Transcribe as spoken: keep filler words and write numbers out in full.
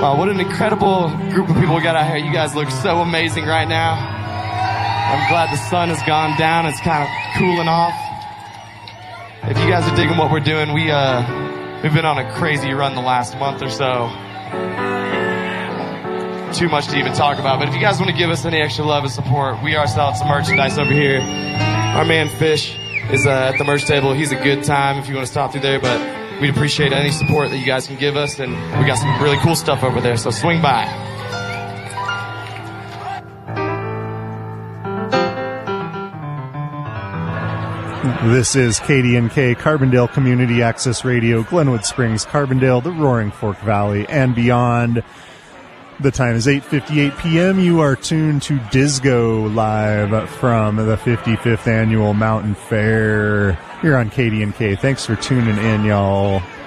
Wow, what an incredible group of people we got out here. You guys look so amazing right now. I'm glad the sun has gone down. It's kind of cooling off. If you guys are digging what we're doing, we, uh, we've been on a crazy run the last month or so. Too much to even talk about, but if you guys want to give us any extra love and support, we are selling some merchandise over here. Our man Fish is uh, at the merch table. He's a good time if you want to stop through there, but we'd appreciate any support that you guys can give us, and we got some really cool stuff over there, so swing by. This is K D N K, Carbondale Community Access Radio, Glenwood Springs, Carbondale, the Roaring Fork Valley, and beyond. The time is eight fifty-eight p.m. You are tuned to Disco live from the fifty-fifth Annual Mountain Fair here on K D N K. Thanks for tuning in, y'all.